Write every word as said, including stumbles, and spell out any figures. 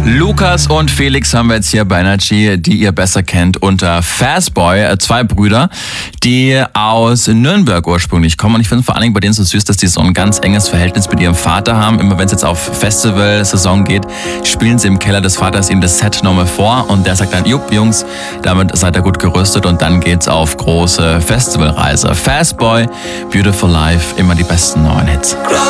Lukas und Felix haben wir jetzt hier bei Energy, die ihr besser kennt unter Fastboy. Zwei Brüder, die aus Nürnberg ursprünglich kommen. Und ich finde vor allen Dingen bei denen so süß, dass die so ein ganz enges Verhältnis mit ihrem Vater haben. Immer wenn es jetzt auf Festival-Saison geht, spielen sie im Keller des Vaters ihm das Set nochmal vor. Und der sagt dann, jupp, Jungs, damit seid ihr gut gerüstet. Und dann geht's auf große Festivalreise. Fastboy, Beautiful Life, immer die besten neuen Hits.